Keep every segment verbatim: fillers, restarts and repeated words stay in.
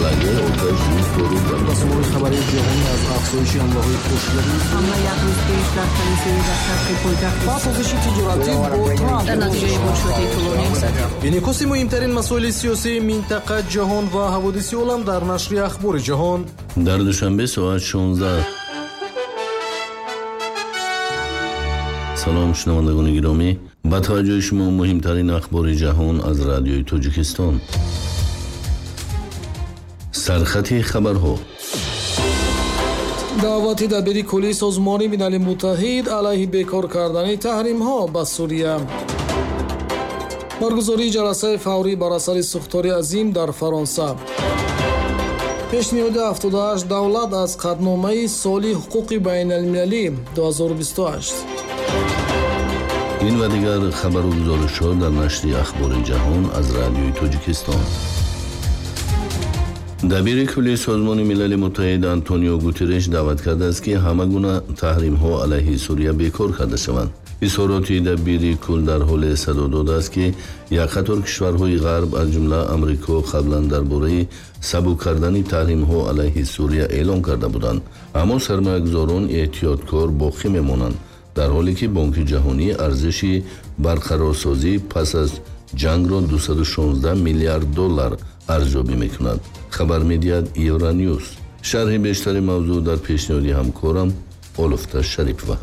алангай оташ ҷуз борид дорад. расомҳои хабарии ҷаҳонӣ аз афзоиши ҳамлаҳои хушрӯӣ ҳамла як рӯз пеш дар калисои ва шарқи пойтахти ва созиши тиҷоратӣ бо Трамп дар натиҷаи бошоти тӯлонӣ инъикоси муҳимтарин масоили сиёсии минтақа, ҷаҳон ва ҳаводиси олам дар нашри ахбори ҷаҳон дар душанбе соат шонздаҳ. салом шунавандагони гиромӣ, ба таваҷҷӯҳи шумо муҳимтарин ахбори ҷаҳон аз радиои Тоҷикистон. сархати хабарҳо. даъвати дабири куллии Созмони Милали Муттаҳид алайҳи бекор кардани таҳримҳо ба Сурия. баргузории ҷаласаи фаврӣ бар асари сӯхтори азим дар Фаронса. пешниҳоди ҳафтоду ҳашт давлат аз қадномаи соли ҳуқуқи байналмилалӣ ду ҳазору бисту ҳашт. ин ва дигар хабару гузоришҳо дар нашри ахбори ҷаҳон аз радиои Тоҷикистон. дабири куллии Созмони Милали Муттаҳид Антонио Гутерреш даъват кардааст ки ҳама гуна таҳримҳо алайҳи Сурия бекор карда шаванд. изҳороти дабири кул дар ҳоле садо додааст ки як қатор кишварҳои ғарб аз ҷумла Амрико қаблан дар бораи сабук кардани таҳримҳо алайҳи Сурия эълон карда буданд, аммо сармоягузорон эҳтиёткор боқӣ мемонанд, дар ҳоле ки Бонки ҷаҳонӣ арзиши барқарорсозӣ пас аз ҷангро дусаду шонздаҳ миллиард доллар арзёбӣ мекунад. хабар медиҳад Евроньюз. шарҳи бештари мавзӯъ дар пешниҳоди ҳамкорам Олуфта Шарипова.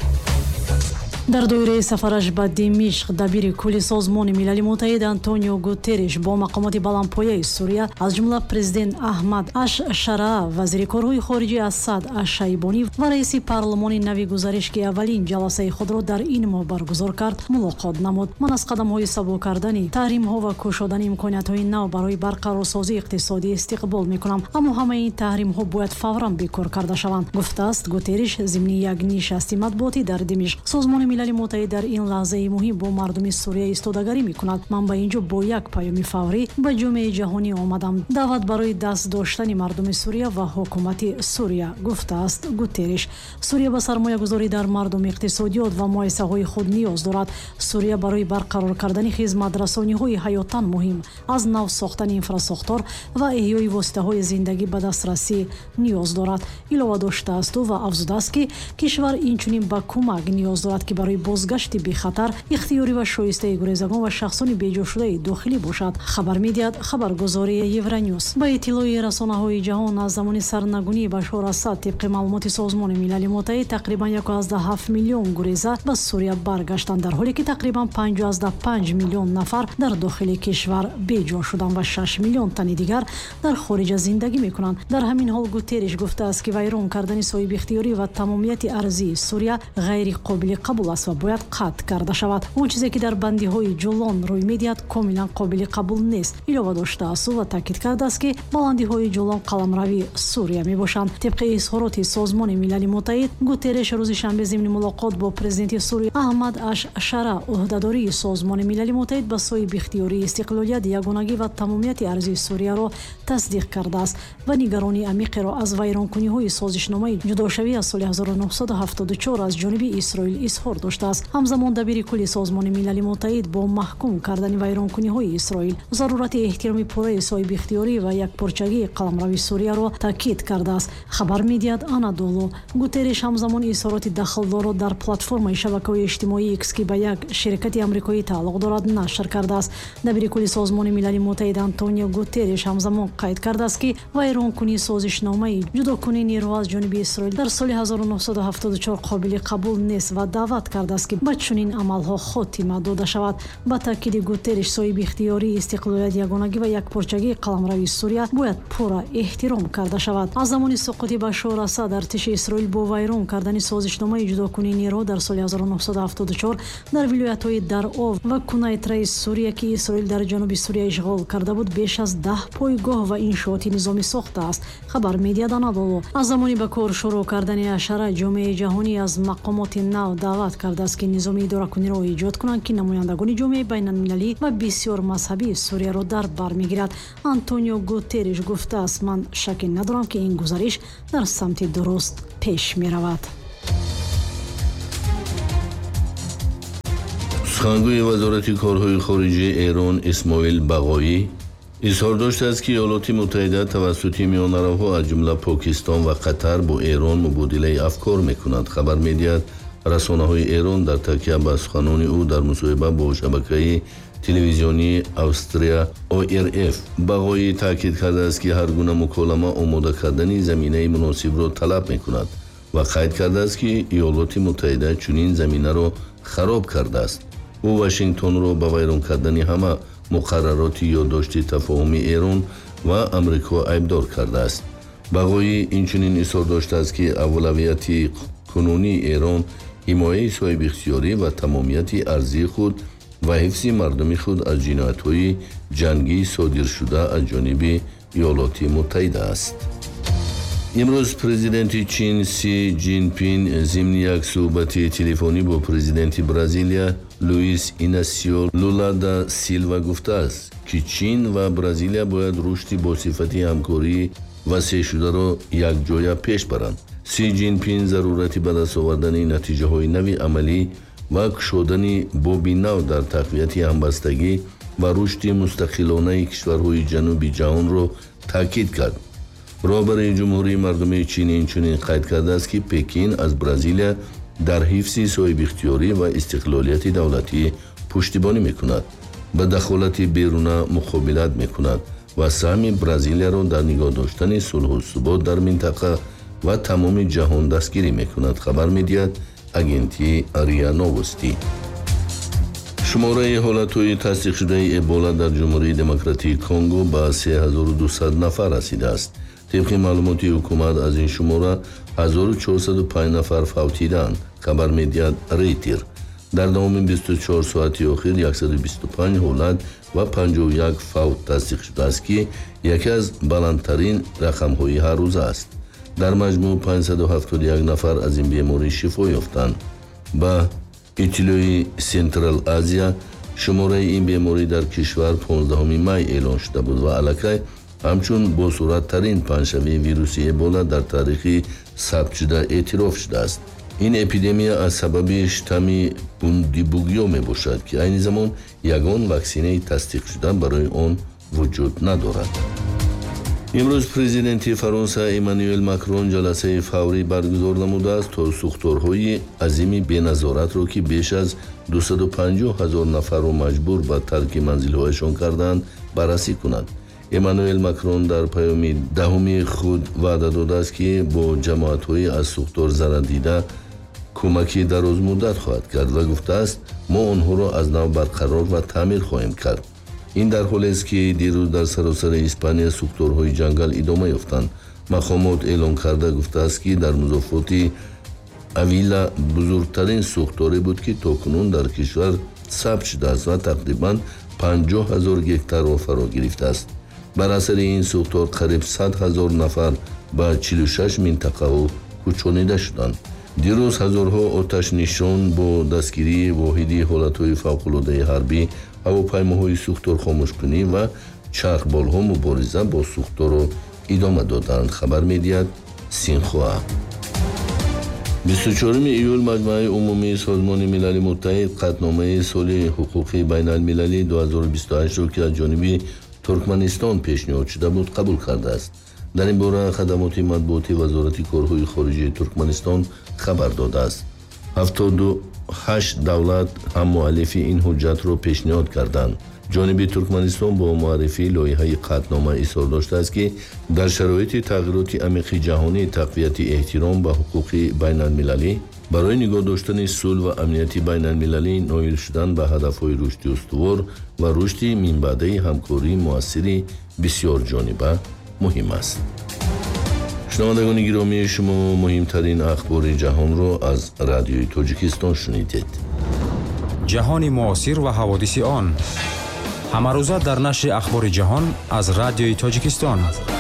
дар доираи сафараш ба Димишқ дабири кулли Созмони Милали Муттаҳид Антонио Гутерреш бо мақомоти баландпояи Сурия аз ҷумла президент Аҳмад аш-Шараа, вазири корҳои хориҷӣ Асад аш-Шайбонӣ ва раиси парлумони нави гузариш ки аввалин ҷаласаи худро дар ин моҳ баргузор кард мулоқот намуд. ман аз қадамҳои сабук кардани таҳримҳо ва кушодани имкониятҳои нав барои барқарорсозии иқтисодӣ истиқбол мекунам, аммо ҳамаи ин таҳримҳо бояд фавран бекор карда шаванд, гуфтааст Гутерреш зимни як нишасти матбуотӣ дар Димишқ. Созмони Милали Муттаҳид дар ин лаҳзаи муҳим бо мардуми Сурия истодагарӣ мекунад. ман ба ин ҷо бо як паёми фаврӣ ба ҷомеаи ҷаҳонӣ омадам. даъват барои даст доштани мардуми Сурия ва ҳукумати Сурия, гуфтааст Гутерреш. Сурия ба сармоягузорӣ дар мардум, иқтисодиёт ва муассисаҳои худ ниёз дорад. Сурия барои барқарор кардани хизматрасониҳои ҳаётан муҳим, аз нав сохтани инфраструктур ва эҳёи воситаҳои зиндагӣ ба дастрасӣ ниёз дорад. илова доштааст ӯ ва афзудааст ки кишвар инчунин ба кӯмак ниёз дорад ки барои бозгашти бехатар, ихтиёрӣ ва шоистаи гурезагон ва шахсони беҷошудаи дохилӣ бошад. хабар медиҳад хабаргузории Евроньюз. ба иттилои расонаҳои ҷаҳон, аз замони сарнагунии Башор Асад тибқи маълумоти Созмони Милали Муттаҳид тақрибан яковаздаҳ ҳафт миллион гуреза ба Сурия баргаштанд, дар ҳоле ки тақрибан панҷоздаҳ панҷ миллион нафар дар дохили кишвар беҷо шуданд ва шаш миллион тани дигар дар хориҷа зиндагӣ мекунанд. дар ҳамин ҳол Гутерреш гуфтааст ки вайрон кардани соҳибихтиёрӣ ва тамомияти арзии Сурия ғайри қобили қабул аст ва бояд қатъ карда шавад. он чизе ки дар бандиҳои ҷӯлон рӯй медиҳад комилан қобили қабул нест. илова доштааст ӯ ва таъкид кардааст ки баландиҳои ҷӯлон қаламрави Сурия мебошанд. тибқи изҳороти Созмони Милали Муттаҳид, Гутерреш рӯзи шанбе зимни мулоқот бо президенти Сурия Аҳмад аш-Шара ӯҳдадории Созмони Милали Муттаҳид ба соҳибихтиёрии истиқлолият, ягонагӣ ва тамомияти арзии Сурияро тасдиқ кардааст ва нигаронии амиқеро аз вайронкуниҳои созишномаи ҷудошавӣ аз соли ҳазору нуҳсаду ҳафтоду чор аз ҷониби Исроил изҳор доштааст. ҳамзамон дабири кулли Созмони Милали Муттаҳид бо маҳкум кардани вайронкуниҳои Исроил зарурати эҳтироми пурраи соҳибихтиёрӣ ва якпорчагии қаламрави Сурияро таъкид кардааст. хабар медиҳад Анадолу. Гутерреш ҳамзамон изҳороти дахлдорро дар платформаи шабакаҳои иҷтимоии X ки ба як ширкати амрикоӣ тааллуқ дорад нашр кардааст. дабири кулли Созмони Милали Муттаҳид Антонио Гутерреш ҳамзамон қайд кардааст ки вайронкунии созишномаи ҷудокунии нерӯҳо аз ҷониби Исроил дар соли ҳазору нуҳсаду ҳафтоду чор қобили қабул нест ва даъват кардааст ки ба чунин амалҳо хотима дода шавад. ба таъкиди Гутерреш, соҳибихтиёрии, истиқлолият, ягонагӣ ва якпорчагии қаламрави Сурия бояд пурра эҳтиром карда шавад. аз замони суқути Башор Асад артиши Исроил бо вайрон кардани созишномаи ҷудокунии нерӯҳо дар соли ҳазору нуҳсаду ҳафтоду чор дар вилоятҳои Даров ва Кунайтраи Сурия ки Исроил дар ҷануби Сурия ишғол карда буд, беш аз даҳ пойгоҳ ва иншооти низомӣ сохтааст. хабар медиҳад Анадолу. аз замони ба кор шурӯъ кардани Ашара, ҷомеаи ҷаҳонӣ аз мақомоти нав даъват кардааст ки низоми идоракуниро эҷод кунанд ки намояндагони ҷомеаи байналмилалӣ ва бисёр мазҳабии Сурияро дар бар мегирад. Антонио Гутерреш гуфтааст: ман шакки надорам ки ин гузариш дар самти дуруст пеш меравад. сухангӯи вазорати корҳои хориҷии Эрон Исмоил Бағоӣ изҳор доштааст ки иёлоти муттаҳида тавассути миёнароҳҳо аз ҷумла покистон ва қатар бо эрон мубодилаи афкор мекунад. хабар медиҳад расонаҳои эрон дар такя ба суханони ӯ дар мусоҳиба бо шабакаи телевизионии австрия о эр эф бағоӣ таъкид кардааст ки ҳар гуна муколама омода кардани заминаи муносибро талаб мекунад ва қайд кардааст ки иёлоти муттаҳида чунин заминаро хароб кардааст. ӯ вашингтонро ба вайрон кардани ҳама муқаррароти ёддошти тафоҳуми эрон ва амрико айбдор кардааст. бағоӣ инчунин изҳор доштааст ки авлавияти кунунии эрон ҳимояи соҳибихтиёрӣ ва тамомияти арзии худ ва ҳифзи мардуми худ аз ҷиноятҳои ҷангӣ содиршуда аз ҷониби иёлоти муттаҳида аст. имрӯз президенти чин Си Ҷинпин зимни як суҳбати телефонӣ бо президенти Бразилия Луис Инасио Лула да Силва гуфтааст, ки чин ва Бразилия бояд рушди босифати ҳамкории васеъшударо якҷоя пеш баранд. Си Ҷинпин зарурати ба даст овардани натиҷаҳои нави амалӣ ва кушодани боби нав дар тақвияти ҳамбастагӣ ва рушди мустақилонаи кишварҳои ҷануби ҷаҳонро таъкид кард. роҳбари ҷумҳурии мардумии чин инчунин қайд кардааст, ки Пекин аз Бразилия дар ҳифзи соҳибихтиёрӣ ва истиқлолияти давлатӣ пуштибонӣ мекунад, ба дахолати беруна муқобилат мекунад ва саҳми Бразилияро дар нигоҳ доштани сулҳу субот дар минтақа ва тамоми ҷаҳон дастгирӣ мекунад. хабар медиҳад агенти риа новости. шумораи ҳолатҳои тасдиқшудаи эбола дар ҷумҳурии демократии Конго ба се ҳазору дусад нафар расидааст. طبق معلومات حکومت از این شماره ҳазору чорсаду панҷ нафар фавтидаанд. хабар медиҳад Рейтер. дар давоми бисту чор соати охир яксаду бисту панҷ ҳолат ва панҷоҳу як фавт тасдиқ шудааст, ки яке аз баландтарин рақамҳои ҳар рӯза аст. дар маҷмӯъ панҷсаду ҳафтоду як нафар аз ин беморӣ шифо ёфтанд. ба иттилои Central Asia шумораи ин беморӣ дар кишвар понздаҳуми май эълон шуда буд ва аллакай ҳамчун босуръаттарин паҳншавии вируси эбола дар таърихи сабтшуда эътироф шудааст. ин эпидемия аз сабаби штамми бундибугё мебошад, ки айни замон ягон ваксинаи тасдиқшуда барои он вуҷуд надорад. имрӯз президенти Фаронса Эммануэл Макрон ҷаласаи фаврӣ баргузор намудааст то сӯхторҳои азими беназоратро, ки беш аз дусаду панҷоҳ ҳазор нафарро маҷбур ба тарки манзилҳояшон карданд, баррасӣ кунад. Эммануэл Макрон дар паёми даҳуми худ ваъда додааст, ки бо ҷамоатҳои аз сӯхтор зарардида кӯмаки дарозмуддат хоҳад кард ва гуфтааст, мо онҳоро аз нав барқарор ва таъмир хоҳем кард. ин дар ҳолест, ки дирӯз дар саросари Испания сӯхторҳои ҷангал идома ёфтанд. мақомот эълон карда гуфтааст, ки дар музофоти Авила бузургтарин сӯхторе буд, ки токунун дар кишвар сабт шудааст ва тақрибан панҷоҳ ҳазор гектарро фаро гирифтааст. бар асари ин сӯхтор қариб сад ҳазор нафар ба чилу шаш минтақаҳо кӯчонида шуданд. дирӯз ҳазорҳо оташнишон бо дастгирии воҳиди ҳолатҳои фавқулодаи ҳарбӣ, ҳавопаймоҳои сӯхторхомӯшкунӣ ва чархболҳо мубориза бо сӯхторро идома доданд. хабар медиҳад Синхуа. бисту чорум июл маҷмӯаи умумии Созмони Милали Муттаҳид қатномаи соли ҳуқуқи байналмилалӣ ду ҳазору бисту ҳаштро, ки аз ҷониби Туркманистон пешниҳод шуда буд, қабул кардааст. дар ин бора хадамоти матбуоти вазорати корҳои хориҷии Туркманистон хабар додааст. ҳафтоду ҳашт давлат ҳам муаллифи ин ҳуҷҷатро пешниҳод карданд. ҷониби Туркманистон бо муаррифии лоиҳаи қатнома изҳор доштааст, ки дар шароити тағйироти амиқи ҷаҳонӣ тақвияти эҳтиром ба ҳуқуқи байналмилалӣ барои нигоҳ доштани сулҳ ва амнияти байналмилалӣ ноил шудан ба ҳадафҳои рушди устувор ва рушди минбаъдаи ҳамкории муассири бисёрҷониба муҳим аст. шунавандагони гиромӣ, шумо муҳимтарин ахбори ҷаҳонро аз радиои Тоҷикистон шунидед. ҷаҳони муосир ва ҳаводиси он ҳамарӯза дар нашри ахбори ҷаҳон аз радиои Тоҷикистон.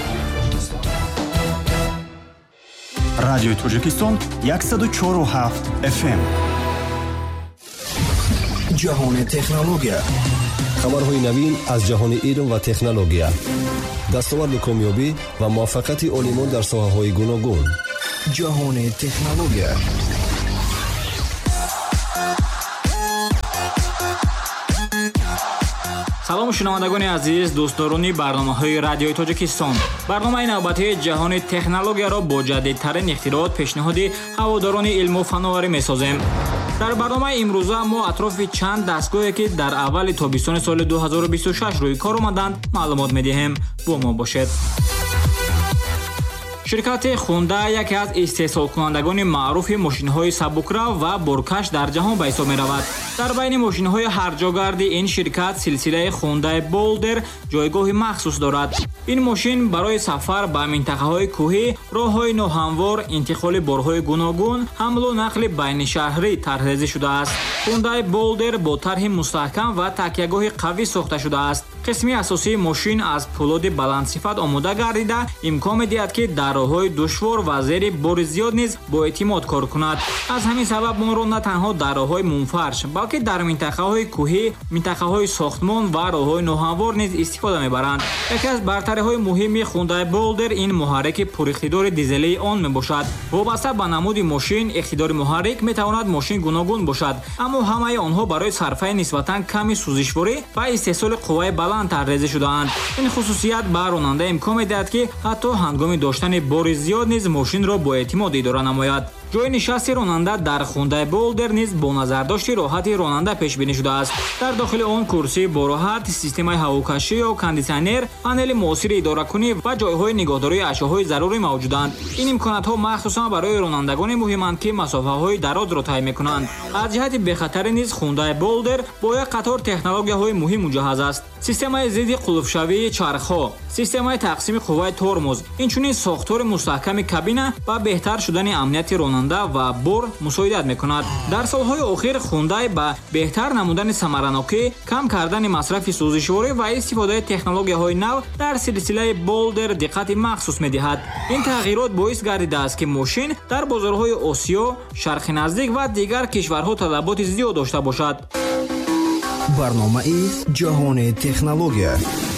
радиои Тоҷикистон яксаду чору ҳафт эф эм. ҷаҳони технология. хабарҳои навин аз ҷаҳони илм ва технология. дастоварду комёбӣ ва муваффақияти олимон дар соҳаҳои гуногун. ҷаҳони технология. салом шунавандагони азиз, дӯстдорони барномаҳои радиои Тоҷикистон. Барномаи навбатии ҷаҳони технологияро бо ҷадидтарин ихтироот пешниҳоди ҳаводорони илму фанноварӣ месозем. дар барномаи имрӯза мо атрофи чанд дастгоҳе ки дар аввали тобистони соли ду ҳазору бисту шаш рӯи кор омаданд маълумот медиҳем. бо мо бошед. ширкати Hyundai яке аз истеҳсолкунандагони маъруфи мошинҳои сабукрав ва боркаш дар ҷаҳон ба ҳисоб меравад. дар байни мошинҳои ҳарҷогарди ин ширкат силсилаи Hyundai Boulder ҷойгоҳи махсус дорад. ин мошин барои сафар ба минтақаҳои кӯҳӣ, роҳҳои ноҳамвор, интиқоли борҳои гуногун, ҳамлу нақли байнишаҳрӣ тарҳрезӣ шудааст. Hyundai Boulder бо тарҳи мустаҳкам ва такягоҳи қавӣ сохта шудааст. қисми асосии мошин аз пӯлоди баландсифат омода гардида имкон медиҳад ки дар роҳҳои душвор ва зери бори зиёд низ боэътимод кор кунад. аз ҳамин сабаб онро на танҳо дар роҳҳои мунфарш, балки дар минтақаҳои кӯҳӣ, минтақаҳои сохтмон ва роҳҳои ноҳамвор низ истифода мебаранд. яке аз бартариҳои муҳими Hyundai Boulder ин муҳаррики пуриқтидори дизелии он мебошад. вобаста ба намуди мошин, иқтидори муҳаррик метавонад мошин гуногун бошад, аммо ҳамаи онҳо барои сарфаи нисбатан ками сӯзишворӣ ва истеҳсоли қувваи баланд тарҳрезӣ шудаанд. ин хусусият ба ронанда имкон медиҳад ки ҳатто ҳангоми доштани бори зиёд низ мошинро боэътимод идора намояд. ҷои нишасти ронанда дар Hyundai Boulder низ бо назардошти роҳати ронанда пешбинӣ шудааст. дар дохили он курсии бороҳат, системаи ҳавокашӣ ё кондитсионер, панели муосири идоракунӣ ва ҷойҳои нигоҳдории ашёҳои зарурӣ мавҷуданд. ин имконатҳо махсусан барои ронандагоне муҳиманд ки масофаҳои дарозро тай мекунанд. аз ҷиҳати бехатарӣ низ Hyundai Boulder бо як қатор технологияҳои муҳим муҷаҳҳаз аст. системаи зидди қулфшавии чархҳо, системаи тақсими қувваи тормоз, инчунин сохтори мустаҳками кабина ба беҳтар шудани амнияти ронанда ва бор мусоидат мекунад. дар солҳои охир Hyundai ба беҳтар намудани самаранокӣ, кам кардани масрафи сӯзишворӣ ва истифодаи технологияҳои нав дар силсилаи Boulder диққати махсус медиҳад. ин тағйирот боис гардидааст ки мошин дар бозорҳои Осиё, Шарқи наздик ва дигар кишварҳо талаботи зиёд дошта бошад. барномаи ҷаҳони технология.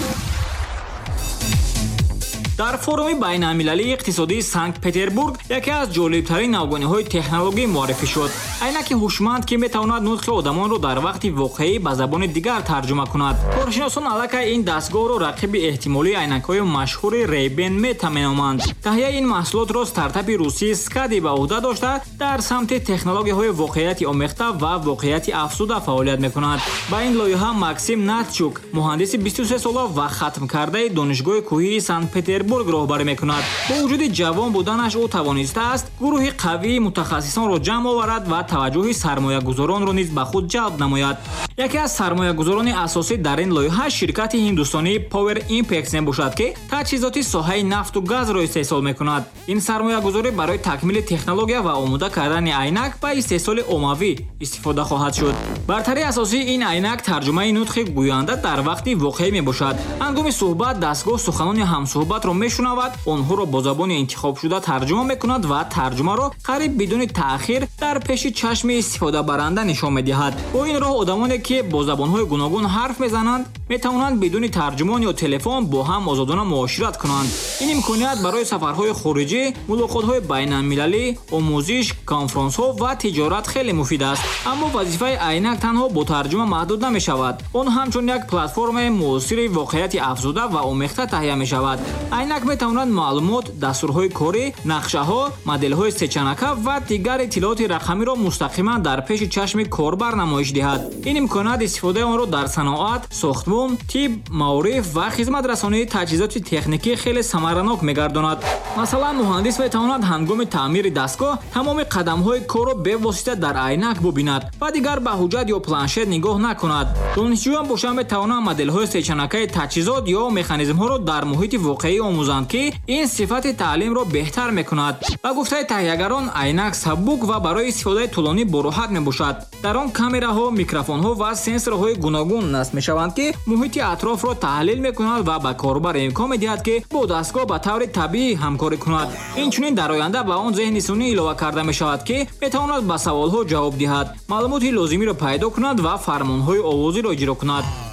дар форуми байналмилалии иқтисодии Санкт-Петербург яке аз ҷолибтарин навгониҳои технологӣ муаррифӣ шуд. айнаки ҳушманд ки метавонад нутқи одамонро дар вақти воқеӣ ба забони дигар тарҷума кунад. коршиносон аллакай ин дастгоҳро рақиби эҳтимолии айнакҳои машҳури Ray-Ban Meta меноманд. таҳияи ин маҳсулотро стартапи русии Skady ба уҳда дошта дар самти технологияҳои воқеияти омехта ва воқеияти афзуда фаъолият мекунад. ба ин лоиҳа Максим Натчук, муҳандиси бисту се сола ва хатмкардаи донишгоҳи кӯҳии Санкт-Петербург роҳбарӣ мекунад. бо вуҷуди ҷавон буданаш ӯ тавонистааст гурӯҳи қавии мутахассисонро ҷамъ оварад ва таваҷҷӯҳи сармоягузоронро низ ба худ ҷалб намояд. яке аз сармоягузорони асосӣ дар ин лоиҳа ширкати ҳиндустонии Power Impex мебошад ки таҷҳизоти соҳаи нафту газро истеҳсол мекунад. ин сармоягузорӣ барои такмили технология ва омода кардани айнак ба истеҳсоли оммавӣ истифода хоҳад шуд. бартарии асосии ин айнак тарҷумаи нутқи гӯянда дар вақти воқеӣ мебошад. ҳангоми суҳбат дастгоҳ суханони ҳамсуҳбатро мешунавад, онҳоро бо забони интихобшуда тарҷума мекунад ва тарҷумаро қариб бидуни таъхир дар пеши чашми истифодабаранда нишон медиҳад. бо ин роҳ одамоне ки бо забонҳои гуногун ҳарф мезананд метавонанд бидуни тарҷумон ё телефон бо ҳам озодона муошират кунанд. ин имконият барои сафарҳои хориҷӣ, мулоқотҳои байналмилалӣ, омӯзиш, конфронсҳо ва тиҷорат хеле муфид аст. аммо вазифаи айнак танҳо бо тарҷума маҳдуд намешавад. он ҳамчун як платформаи муосири воқеияти афзуда ва омехта таҳия мешавад. айнак метавонад маълумот, дастурҳои корӣ, нақшаҳо, моделҳои сечанака ва дигар иттилооти рақамиро мустақиман дар пеши чашми корбар намоиш диҳад. ин имконият истифодаи онро дар саноат, сохтмон, тиб, маориф ва хизматрасонии таҷҳизоти техникӣ хеле самаранок мегардонад. масалан, муҳандис метавонад ҳангоми таъмири дастгоҳ тамоми қадамҳои корро бевосита дар айнак бубинад ва дигар ба ҳуҷҷат ё планшет нигоҳ накунад. донишҷӯён бошанд метавонанд моделҳои сечанакаи таҷҳизот ё механизмҳоро дар муҳити воқеӣ омӯзанд ки ин сифати таълимро беҳтар мекунад. ба гуфтаи таҳиягарон, айнак сабук ва барои истифодаи тӯлонӣ бороҳат мебошад. дар он камераҳо, микрофонҳо ва сенсорҳои гуногун насб мешаванд ки муҳити атрофро таҳлил мекунад ва ба корбар имкон медиҳад ки бо дастгоҳ ба таври табиӣ ҳамкорӣ кунад. инчунин дар оянда ба он зеҳни сунӣ илова карда мешавад ки метавонад ба саволҳо ҷавоб диҳад, маълумоти лозимиро пайдо кунад ва фармонҳои овозиро иҷро кунад.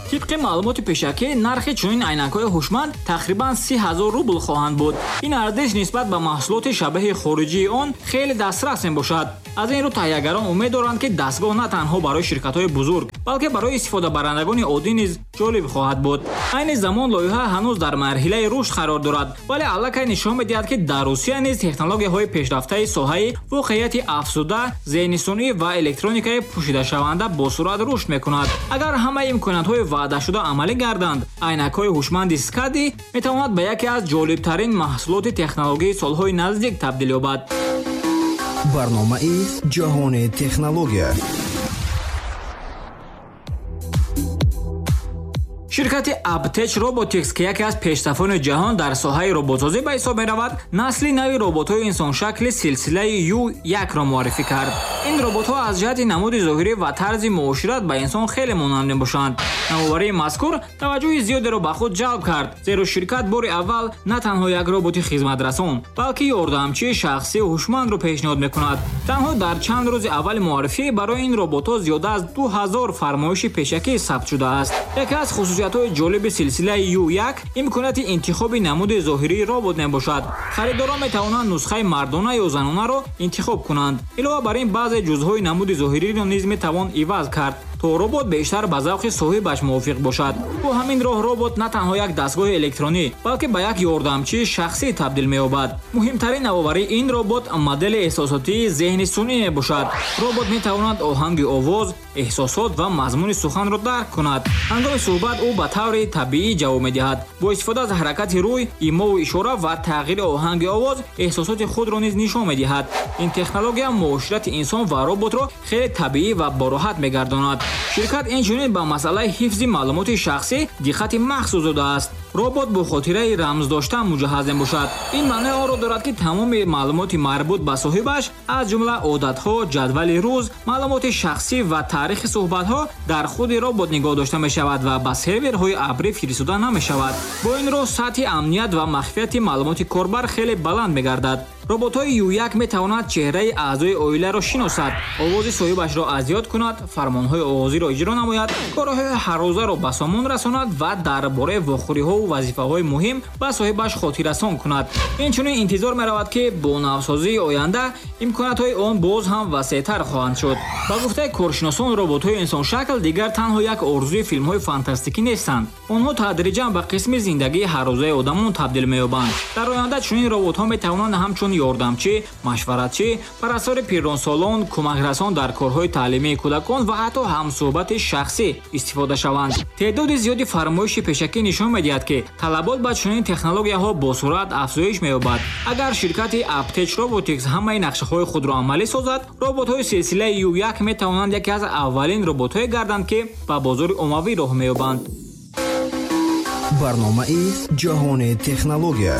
тибқи маълумоти пешакӣ нархи чунин айнакҳои ҳушманд тақрибан си ҳазор рубл хоҳанд буд. ин арзиш нисбат ба маҳсулоти шабаҳи хориҷии он хеле дастрас мебошад. аз ин рӯ таҳиягарон умед доранд ки дастгоҳ на танҳо барои ширкатҳои бузург, балки барои истифодабарандагони оддӣ низ ҷолиб хоҳад буд. айни замон лоиҳа ҳанӯз дар марҳилаи рушд қарор дорад, вале аллакай нишон медиҳад ки дар Русия низ технологияҳои пешрафтаи соҳаи воқеияти афзуда, зеҳнисунӣ ва электроникаи пӯшидашаванда бо сурат рушд мекунад. агар ҳамаи имкониятҳои ваъдашуда амалӣ гарданд, айнакҳои ҳушманди скади метавонад ба яке аз ҷолибтарин маҳсулоти технологии солҳои наздик табдил ёбад. барномаи ҷаҳони технология. ширкати Aptech Robotics ки яке аз пешсафони ҷаҳон дар соҳаи роботсозӣ ба ҳисоб меравад, насли нави роботҳои инсоншакли силсилаи ю як-ро муаррифӣ кард. ин роботҳо аз ҷиҳати намуди зоҳирӣ ва тарзи муошират ба инсон хеле монанд мебошанд. навоварии мазкур таваҷҷӯҳи зиёдеро ба худ ҷалб кард, зеро ширкат бори аввал на танҳо як роботи хизматрасон, балки ёрдамчии шахсии ҳушмандро пешниҳод мекунад. танҳо дар чанд рӯзи аввали муаррифӣ барои ин роботҳо зиёда аз ду ҳазор фармоиши пешакӣ сабт шудааст. яке аз хусусиятҳои ҷолиби силсилаи ю як имконияти интихоби намуди зоҳирии робот мебошад. харидорон метавонанд нусхаи мардона ё занонаро интихоб кунанд. илова бар ин баъзе ҷузъҳои намуди зоҳириро низ метавон иваз кард, то робот бештар ба завқи соҳибаш мувофиқ бошад. бо ҳамин роҳ робот на танҳо як дастгоҳи электронӣ, балки ба як ёрдамчии шахсӣ табдил меёбад. муҳимтарин навоварии ин робот модели эҳсосотии зеҳни сунъӣ мебошад. робот метавонад оҳанги овоз, эҳсосот ва мазмуни суханро дарк кунад. ҳангоми суҳбат ӯ ба таври табиӣ ҷавоб медиҳад. бо истифода аз ҳаракати рӯй, имову ишора ва тағйири оҳанги овоз эҳсосоти худро низ нишон медиҳад. ин технология муоширати инсон ва роботро хеле табиӣ ва бороҳат мегардонад. ширкат инчунин ба масъалаи ҳифзи маълумоти шахсӣ диққати махсус додааст. робот бо хотираи рамздоштан муҷаҳҳаз мебошад. ин маънои онро дорад ки тамоми маълумоти марбут ба соҳибаш, аз ҷумла одатҳо, ҷадвали рӯз, маълумоти шахсӣ ва таърихи суҳбатҳо дар худи робот нигоҳ дошта мешавад ва ба серверҳои абрӣ фиристода намешавад. бо ин роҳ сатҳи амният ва махфияти маълумоти корбар хеле баланд мегардад. роботҳои ю як метавонад чеҳраи аъзои оиларо шиносад, овози соҳибашро азёд кунад, фармонҳои овозиро иҷро намояд, корҳои ҳаррӯзаро ба сомон расонад ва дар бораи вохӯриҳо ва вазифаҳои муҳим ба соҳибаш хотиррасон кунад. инчунин интизор меравад ки бо навсозии оянда имкониятҳои он боз ҳам васеътар хоҳанд шуд. ба гуфтаи коршиносон, роботҳои инсоншакл дигар танҳо як орзуи филмҳои фантастикӣ нестанд. онҳо тадриҷан ба қисми зиндагии ҳаррӯзаи одамон табдил меёбанд. дар оянда чунин роботҳо метавонанд ҳамчун ёрдамчӣ, машваратчӣ, парастори пирронсолон, кӯмакрасон дар корҳои таълимии кӯдакон ва ҳатто ҳамсӯҳбати шахсӣ истифода шаванд. теъдоди зиёди фармоиши пешакӣ нишон медиҳад ки талабот ба чунин технологияҳо бо суръат афзоиш меёбад. агар ширкати Aptech Robotics ҳамаи нақшаҳои худро амалӣ созад, роботҳои силсилаи ю як метавонанд яке аз аввалин роботҳое гарданд ки ба бозори оммавӣ роҳ меёбанд. барномаи ҷаҳони технология.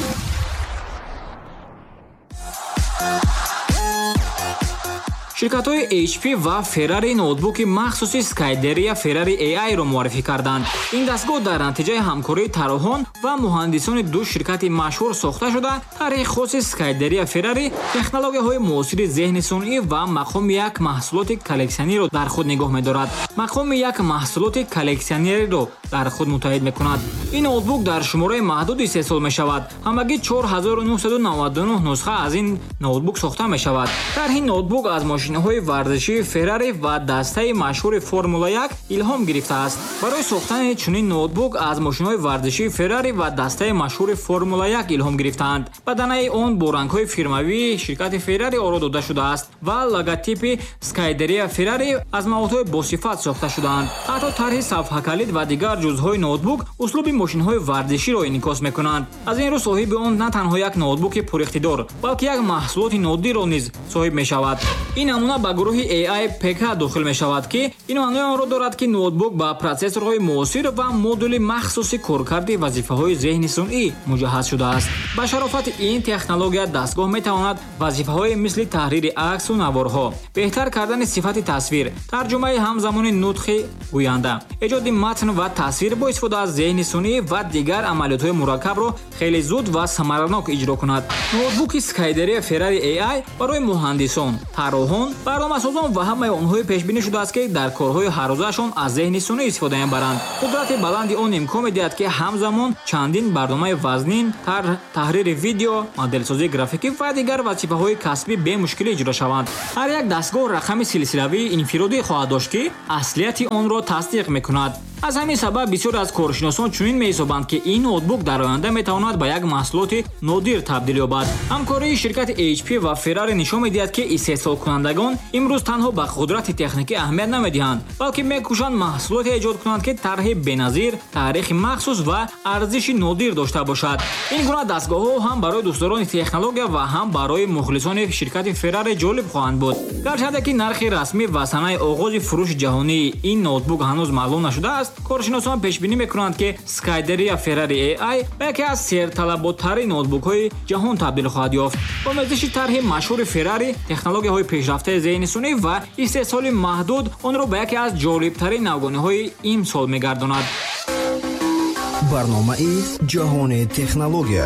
ширкатҳои эйч пи ва Ferrari ноутбуки махсуси Skyderia Ferrari эй ай-ро муаррифӣ карданд. ин дастгоҳ дар натиҷаи ҳамкории тарроҳон ва муҳандисони ду ширкати машҳур сохта шуда, тарҳи хоси Skyderia Ferrari технологияҳои муосири зеҳни сунъӣ ва мақоми як маҳсулоти коллексионерро дар худ нигоҳ медорад. мақоми як маҳсулоти коллексионериро дар худ муттаҳид мекунад. ин ноутбук дар шумораи маҳдуд истеҳсол мешавад. ҳамагӣ чор ҳазору нуҳсаду наваду нӯҳ нусха аз ин ноутбук сохта мешавад. тарҳи ноутбук аз машинаҳои варзишии Ferrari ва дастаи машҳури Формула як илҳом гирифтааст. барои сохтани чунин ноутбук аз машинаҳои варзишии Ferrari ва дастаи машҳури Формула як илҳом гирифтаанд. баданаи он бо рангҳои фирмавии ширкати Ferrari оро дода шудааст ва логотипи Skyderia Ferrari аз маводҳои босифат сохта шудаанд. ҳатто тарҳи сафҳакалид ва дигар ҷузъҳои ноутбук услуби мошинҳои варзиширо инъикос мекунанд. аз ин рӯ соҳиби он на танҳо як ноутбуки пуриқтидор, балки як маҳсулоти нодирро низ соҳиб мешавад. ин намуна ба гурӯҳи эй ай пи кей дохил мешавад ки ин маънои онро дорад ки ноутбук ба процессорҳои муосир ва модули махсуси коркарди вазифаҳои зеҳни сунъӣ муҷаҳҳаз шудааст. ба шарофати ин технология дастгоҳ метавонад вазифаҳое мисли таҳрири аксу наворҳо, беҳтар кардани сифати тасвир, тарҷумаи ҳамзамони нутқи гӯянда, эҷоди матн ва тасвир бо истифода аз зеҳни сунъӣ ва дигар амалиётҳои мураккабро хеле зуд ва самаранок иҷро кунад. ноутбуки Skyderia Ferrari эй ай барои муҳандисон, тарроҳон ҷаҳон, барномасозон ва ҳамаи онҳои пешбинӣ шудааст, ки дар корҳои ҳаррӯзаашон аз зеҳни сунъӣ истифода мебаранд. Қудрати баланди он имкон медиҳад, ки ҳамзамон чандин барномаи вазнин, тарҳ, таҳрири видео, моделсозии графикӣ ва дигар вазифаҳои касбӣ бемушкилӣ иҷро шаванд. Ҳар як дастгоҳ рақами силсилавии инфиродӣ хоҳад дошт, ки аслияти онро тасдиқ мекунад. аз ҳамин сабаб бисёре аз коршиносон чунин меҳисобанд, ки ин ноутбук дар оянда метавонад ба як маҳсулоти нодир табдил ёбад. ҳамкории ширкати эйч пи ва Ferrari нишон медиҳад, ки истеҳсолкунандагон имрӯз танҳо ба қудрати техникӣ аҳамият намедиҳанд, балки мекӯшанд маҳсулоте эҷод кунанд, ки тарҳи беназир, таърихи махсус ва арзиши нодир дошта бошад. ин гуна дастгоҳҳо ҳам барои дӯстдорони технология ва ҳам барои мухлисони ширкати Ferrari ҷолиб хоҳанд буд. гарчанде ки нархи расмӣ ва санаи оғози фурӯши ҷаҳонии ин ноутбук ҳанӯз маълум нашудааст, коршиносон пешбинӣ мекунанд, ки Skyderia Ferrari эй ай ба яке аз серталаботтарин ноутбукҳои ҷаҳон табдил хоҳад ёфт. бо омезиши тарҳи машҳури Ferrari, технологияҳои пешрафтаи зеҳни сунъӣ ва истеҳсоли маҳдуд онро ба яке аз ҷолибтарин навгониҳои имсол мегардонад. барномаи ҷаҳони технология.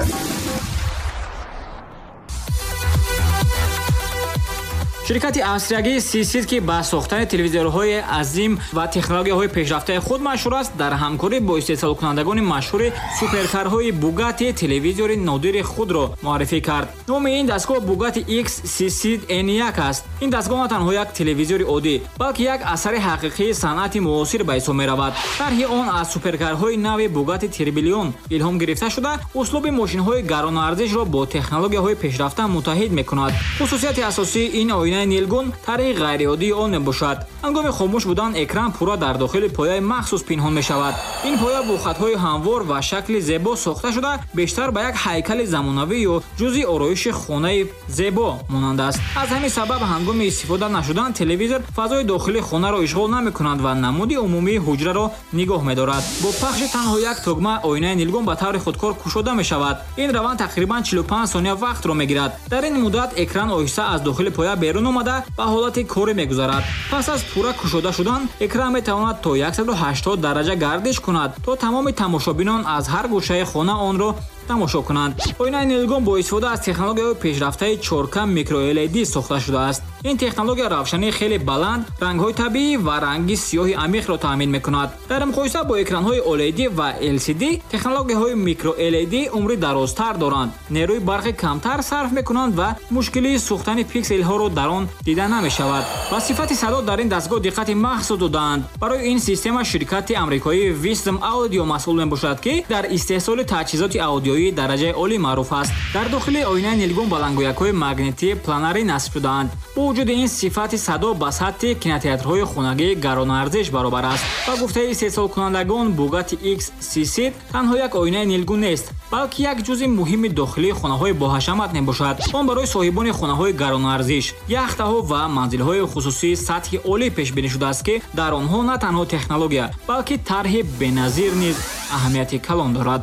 ширкати австриягии Сисид, ки ба сохтани телевизорҳои азим ва технологияҳои пешрафтаи худ машҳур аст, дар ҳамкорӣ бо истеҳсолкунандагони машҳури суперкарҳои Bugatti телевизори нодири худро муаррифӣ кард. номи ин дастгоҳ Bugatti X Сисид эн як аст. ин дастгоҳ на танҳо як телевизори оддӣ, балки як асари ҳақиқии санъати муосир ба ҳисоб меравад. тарҳи он аз суперкарҳои нави Bugatti Tourbillon илҳом гирифта шуда, услуби мошинҳои гаронарзишро бо технологияҳои пешрафта муттаҳид мекунад. хусусияти асосии ин оина нилгун тарҳи ғайриоддии он мебошад. ҳангоми хомӯш будан экран пурра дар дохили пояи махсус пинҳон мешавад. ин поя бо хатҳои ҳамвор ва шакли зебо сохта шуда, бештар ба як ҳайкали замонавӣ ё ҷузъи ороиши хонаи зебо монанд аст. аз ҳамин сабаб ҳангоми истифода нашудан телевизор фазои дохили хонаро ишғол намекунад ва намуди умумии ҳуҷраро нигоҳ медорад. бо пахши танҳо як тугма оинаи нилгун ба таври худкор кушода мешавад. ин раванд тақрибан чилу панҷ сония вақтро мегирад. дар ин муддат экран оҳиста аз дохили поя берун омада ба ҳолати корӣ мегузарад. пас аз пурра кушода шудан, экран метавонад то сад и ҳаштод дараҷа гардиш кунад, то тамоми тамошобинон аз ҳар гӯшаи хона онро тамошо кунанд. оинаи нилгун бо истифода аз технологияҳои пешрафтаи чоркам микро эл и ди сохта шудааст. ин технология равшании хеле баланд, рангҳои табиӣ ва ранги сиёҳи амиқро таъмин мекунад. дар муқоиса бо экранҳои о эл и ди ва эл си ди, технологияҳои микро эл и ди умри дарозтар доранд, нерӯи барқи камтар сарф мекунанд ва мушкилии сӯхтани пикселҳоро дар он дида намешавад. ба сифати садо дар ин дастгоҳ диққати махсус додаанд. барои ин система ширкати амрикоии Wisdom Audio масъул мебошад, ки дар истеҳсоли таҷҳизоти аудио дараҷаи олӣ маъруф аст. дар дохили оинаи нилгун балангӯякҳои магнитии планарӣ насб шудаанд. бо вуҷуди ин сифати садо ба сатҳи кинотеатрҳои хонагии гаронарзиш баробар аст. ба гуфтаи истеҳсолкунандагон, Bugatti X Сисид танҳо як оинаи нилгун нест, балки як ҷузъи муҳими дохилии хонаҳои боҳашамат мебошад. он барои соҳибони хонаҳои гаронарзиш, яхтаҳо ва манзилҳои хусусии сатҳи олӣ пешбинӣ шудааст, ки дар онҳо на танҳо технология, балки тарҳи беназир низ аҳамияти калон дорад.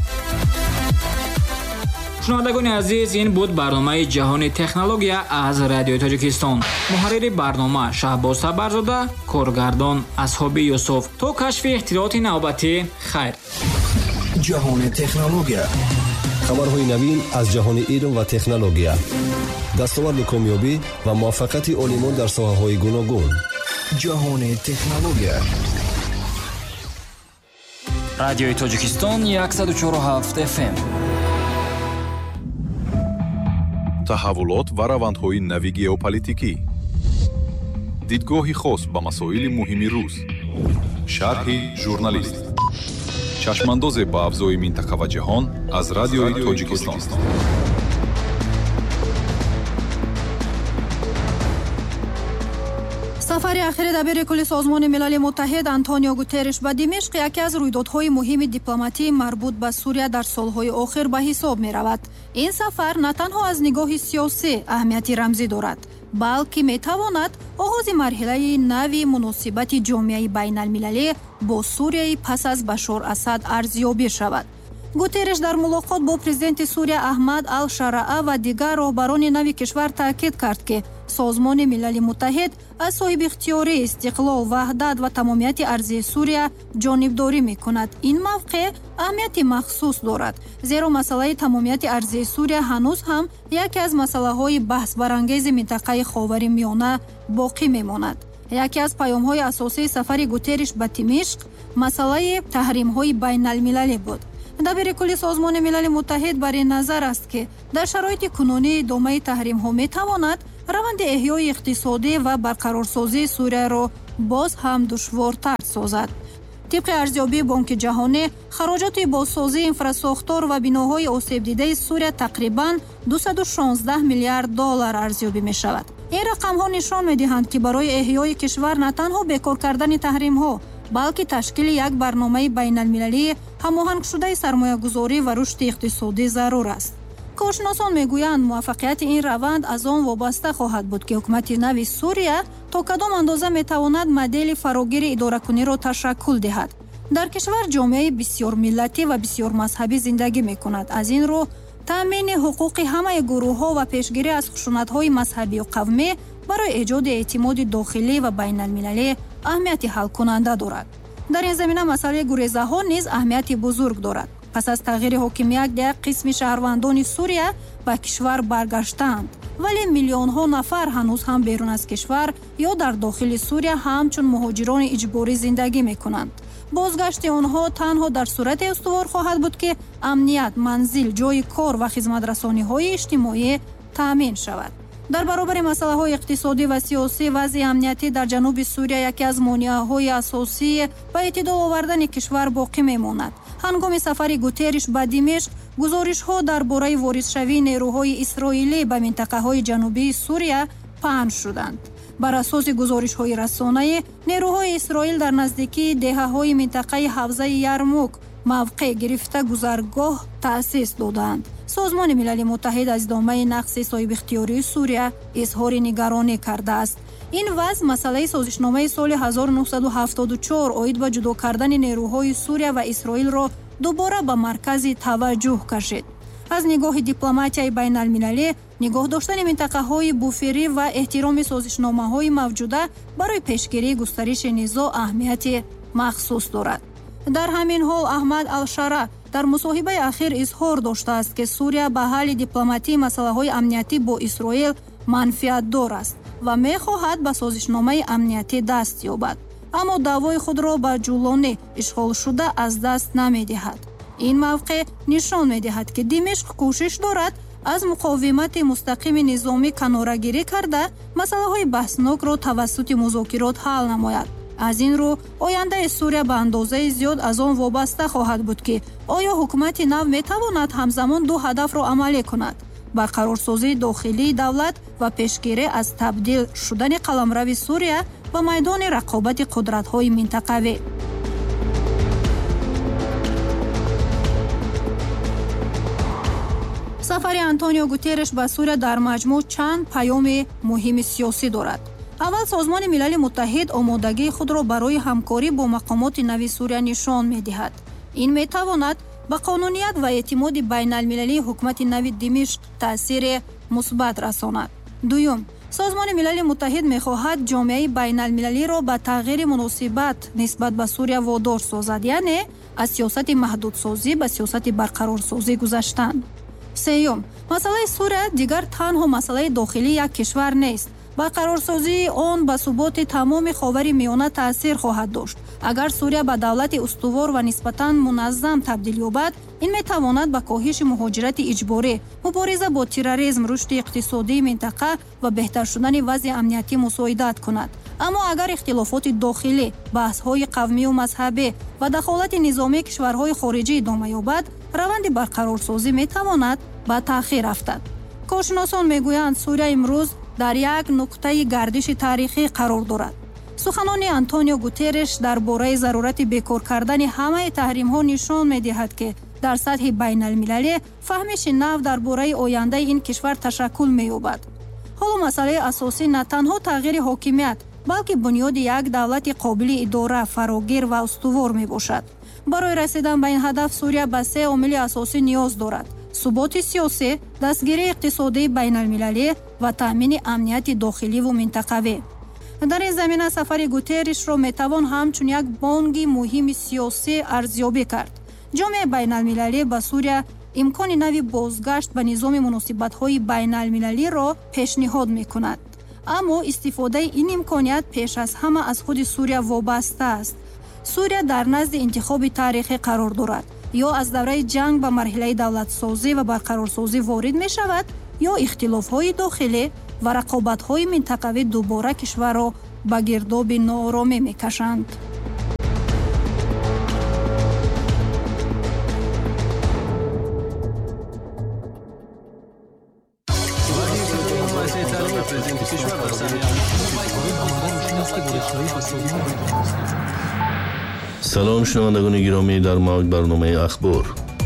шунавандагони азиз, ин буд барномаи ҷаҳони технология аз Радиои Тоҷикистон. муҳаррири барнома Шаҳбоз Сабарзода, коргардон Асҳоби Юсуф. то кашфи ихтироъоти навбатӣ, хайр. ҷаҳони технология. хабарҳои навин аз ҷаҳони илм ва технология. дастоварди комёбӣ ва муваффақияти олимон дар соҳаҳои гуногун. ҷаҳони технология. Радиои Тоҷикистон яксад و чор و ҳафт эф эм. таҳаввулот ва равандҳои нави геополитикӣ, дидгоҳи хос ба масоили муҳими рӯз, шарҳи журналист, чашмандозе ба авзои минтақа ва ҷаҳон аз Радиои Тоҷикистон. сафари ахири дабири кулли созмони милали муттаҳид Антонио Гутерреш ба Димишқ яке аз рӯйдодҳои муҳими дипломатӣ марбут ба Сурия дар солҳои охир ба ҳисоб меравад. ин сафар на танҳо аз нигоҳи сиёсӣ аҳамияти рамзӣ дорад, балки метавонад оғози марҳилаи нави муносибати ҷомеаи байналмилалӣ бо Сурияи пас аз Башор Асад арзёбӣ шавад. Гутерреш дар мулоқот бо президенти Сурия Аҳмад ал-Шараа ва дигар роҳбарони нави кишвар таъкид кард, ки созмони милали муттаҳид аз соҳибихтиёрии истиқлол, ваҳдат ва тамомияти арзии Сурия ҷонибдорӣ мекунад. Ин мавқеъ аҳамияти махсус дорад, зеро масъалаи тамомияти арзии Сурия ҳанӯз ҳам яке аз масъалаҳои баҳсбарангези минтақаи Ховари Миёна боқӣ мемонад. яке аз паёмҳои асосии сафари Гутерриш ба Димишқ масъалаи таҳримҳои байналмилалӣ буд. дабири кулли Созмони Милали Муттаҳид бар ин назар аст, ки дар шароити кунунии идомаи таҳримҳо метавонад раванди эҳёи иқтисодӣ ва барқарорсозии Сурияро боз ҳам душвортар созад. тибқи арзёбии Бонки ҷаҳонӣ, хароҷоти бозсозии инфрасохтор ва биноҳои осебдидаи Сурия тақрибан дусаду шонздаҳ миллиард доллар арзёбӣ мешавад. ин рақамҳо нишон медиҳанд, ки барои эҳёи кишвар на танҳо бекор кардани таҳримҳо, балки ташкили як барномаи байналмилалии ҳамоҳангшудаи сармоягузорӣ ва рушди иқтисодӣ зарур аст. коршиносон мегӯянд, муваффақияти ин раванд аз он вобаста хоҳад буд, ки ҳукумати нави Сурия то кадом андоза метавонад модели фарогири идоракуниро ташаккул диҳад. дар кишвар ҷомеаи бисёрмиллатӣ ва бисёрмазҳабӣ зиндагӣ мекунад. аз ин рӯ таъмини ҳуқуқи ҳамаи гурӯҳҳо ва пешгирӣ аз хушунатҳои мазҳабию қавмӣ барои эҷоди эътимоди дохилӣ ва байналмилалӣ аҳамияти ҳалкунанда дорад. дар ин замина масъалаи гурезаҳо низ аҳамияти бузург дорад. пас аз тағйири ҳокимият як қисми шаҳрвандони Сурия ба кишвар баргаштаанд, вале миллионҳо нафар ҳанӯз ҳам берун аз кишвар ё дар дохили Сурия ҳамчун муҳоҷирони иҷборӣ зиндагӣ мекунанд. бозгашти онҳо танҳо дар сурате устувор хоҳад буд, ки амният, манзил, ҷои кор ва хизматрасониҳои иҷтимоӣ таъмин шавад. дар баробари масъалаҳои иқтисодӣ ва сиёсӣ, вазъи амниятӣ дар ҷануби Сурия яке аз монеаҳои асосӣ ба эътидол овардани кишвар боқӣ мемонад. ҳангоми сафари Гутерриш ба Димишқ, гузоришҳо дар бораи воридшавии нерӯҳои исроилӣ ба минтақаҳои ҷанубии Сурия паҳн шуданд. бар асоси гузоришҳои расонаӣ, нерӯҳои Исроил дар наздикии деҳаҳои минтақаи ҳавзаи Ярмук мавқеъ гирифта гузаргоҳ таъсис доданд. Созмони Милали Муттаҳид аз идомаи нақси соҳибихтиёрии Сурия изҳори нигаронӣ кардааст. ин вазъ масъалаи созишномаи соли ҳазору нуҳсаду ҳафтоду чор оид ба ҷудо кардани нерӯҳои Сурия ва Исроилро дубора ба маркази таваҷҷӯҳ кашид. аз нигоҳи дипломатияи байналмилалӣ, нигоҳ доштани минтақаҳои буферӣ ва эҳтироми созишномаҳои мавҷуда барои пешгирии густариши низоъ аҳамияти махсус дорад. дар ҳамин ҳол Аҳмад Ал-Шара дар мусоҳибаи ахир изҳор доштааст, ки Сурия ба ҳалли дипломатии масъалаҳои амниятӣ бо Исроил манфиатдор аст ва мехоҳад ба созишномаи амниятӣ даст ёбад, аммо даъвои худро ба ҷӯлони ишғолшуда аз даст намедиҳад. ин мавқеъ нишон медиҳад, ки Димишқ кӯшиш дорад аз муқовимати мустақими низомӣ канорагирӣ карда масъалаҳои баҳснокро тавассути музокирот ҳал намояд. аз ин рӯ ояндаи Сурия ба андозаи зиёд аз он вобаста хоҳад буд, ки оё ҳукумати нав метавонад ҳамзамон ду ҳадафро амалӣ кунад: барқарорсозии дохилии давлат ва пешгирӣ аз табдил шудани қаламрави Сурия ба майдони рақобати қудратҳои минтақавӣ. сафари Антонио Гутерриш ба Сурия дар маҷмӯъ чанд паёми муҳими сиёсӣ дорад. аввал Созмони Милали Муттаҳид омодагии худро барои ҳамкорӣ бо мақомоти нави Сурия нишон медиҳад. ин метавонад ба қонуният ва эътимоди байналмилалии ҳукумати нави Димишқ таъсири мусбат расонад. дуюм, Созмони Милали Муттаҳид мехоҳад ҷомеаи байналмилалиро ба тағйири муносибат нисбат ба Сурия водор созад, яъне аз сиёсати маҳдудсозӣ ба сиёсати барқарорсозӣ гузаштан. сеюм, масъалаи Сурия дигар танҳо масъалаи дохилии як кишвар нест. барқарорсозии он ба суботи тамоми Ховари Миёна таъсир хоҳад дошт. агар Сурия ба давлати устувор ва нисбатан муназзам табдил ёбад, ин метавонад ба коҳиши муҳоҷирати иҷборӣ, мубориза бо терроризм, рушди иқтисодии минтақа ва беҳтар шудани вазъи амниятӣ мусоидат кунад. аммо агар ихтилофоти дохилӣ, баҳсҳои қавмию мазҳабӣ ва дахолати низомии кишварҳои хориҷӣ идома ёбад, раванди барқарорсозӣ метавонад ба таъхир афтад. коршиносон мегӯянд, Сурия имрӯз дар як нуқтаи гардиши таърихӣ қарор дорад. суханони Антонио Гутерриш дар бораи зарурати бекор кардани ҳамаи таҳримҳо нишон медиҳад, ки дар сатҳи байналмилалӣ фаҳмиши нав дар бораи ояндаи ин кишвар ташаккул меёбад. ҳоло масъалаи асосӣ на танҳо тағйири ҳокимият, балки бунёди як давлати қобили идора, фарогир ва устувор мебошад. барои расидан ба ин ҳадаф Сурия ба се омили асосӣ ниёз дорад: суботи сиёсӣ, дастгирии иқтисодии байналмилалӣ ва таъмини амнияти дохиливу минтақавӣ. дар ин замина сафари Гутерришро метавон ҳамчун як бонги муҳими сиёсӣ арзёбӣ кард. ҷомеаи байналмилалӣ ба Сурия имкони нави бозгашт ба низоми муносибатҳои байналмилалиро пешниҳод мекунад. аммо истифодаи ин имконият пеш аз ҳама аз худи Сурия вобаста аст. Сурия дар назди интихоби таърихӣ қарор дорад. ё аз давраи ҷанг ба марҳилаи давлатсозӣ ва барқарорсозӣ ворид мешавад, ё ихтилофҳои дохилӣ ва рақобатҳои минтақавӣ дубора кишварро ба гирдоби нооромӣ мекашанд. салом шунавандагони гиромӣ, дар мавҷ барномаи ахбор.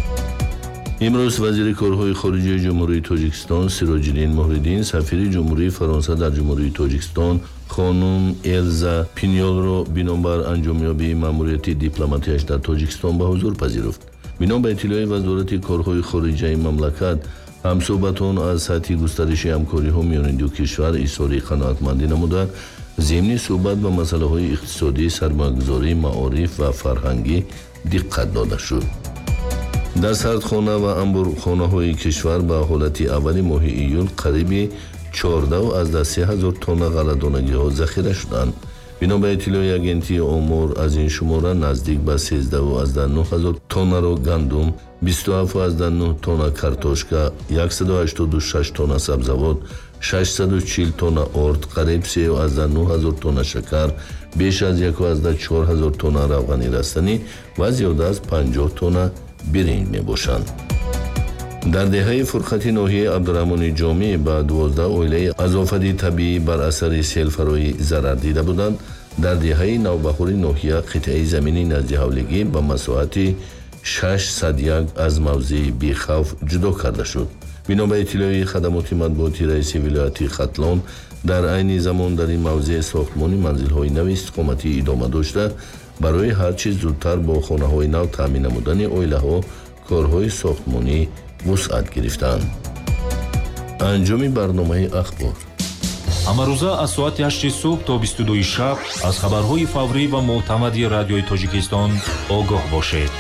имрӯз вазири корҳои хориҷии ҷумҳурии Тоҷикистон Сироҷиддин Муҳриддин сафири ҷумҳурии Фаронса дар ҷумҳурии Тоҷикистон хонум Элза Пиньолро бинобар анҷомёбии маъмурияти дипломатияш дар Тоҷикистон ба ҳузур пазируфт. бино ба иттилои вазорати корҳои хориҷаи мамлакат, ҳамсӯҳбатон аз сатҳи густариши ҳамкориҳо миёни ду кишвар изҳори қаноатмандӣ намуда, зимни суҳбат ба масъалаҳои иқтисодӣ, сармоягузорӣ, маориф ва фарҳангӣ диққат дода шуд. дар сардхона ва амбурхонаҳои кишвар ба ҳолати аввали моҳи июл қариби чордаҳ азда се ҳазор тонна ғалладонагиҳо захира шуданд. бино ба иттилои агентии омур, аз ин шумора наздик ба сенздаҳ азда нӯҳ ҳазор тоннаро гандум, бисту ҳафт азда нӯҳ тонна картошка, яксаду ҳаштоду шаш тонна сабзавот, шашсаду чил тонна орд, қариб се азда нӯҳ ҳазор тонна шакар, беш аз як азда чор ҳазор тонна равғани растанӣ ва зиёда аз панҷоҳ тонна биринҷ мебошанд. дар деҳаи фурқати ноҳияи Абдураҳмони Ҷомӣ ба дувоздаҳ оилаи аз офати табиӣ бар асари селфароӣ зарар дида буданд. дар деҳаи навбаҳори ноҳия қитъаи замини назди ҳавлигӣ ба масоҳати шашсад и як аз мавзеи бехавф ҷудо карда шуд. бино ба иттилои хадамоти матбуоти раиси вилояти Хатлон, дар айни замон дар ин мавзеъ сохтмони манзилҳои нави истиқоматӣ идома дошта, барои ҳар чиз зудтар бо хонаҳои нав таъмин намудани оилаҳо корҳои сохтмонӣ вусъат гирифтанд. анҷоми барномаи ахбор. ҳамарӯза аз соати ҳашти субҳ то бисту дуи шаб аз хабарҳои фаврӣ ва мӯътамади радиои Тоҷикистон огоҳ бошед.